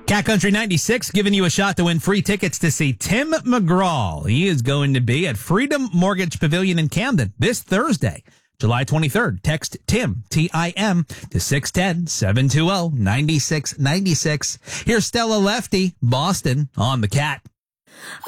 Cat Country 96 giving you a shot to win free tickets to see Tim McGraw. He is going to be at Freedom Mortgage Pavilion in Camden this Thursday, July 23rd. Text TIM, T-I-M, to 610-720-9696. Here's Stella Lefty, Boston, on the Cat.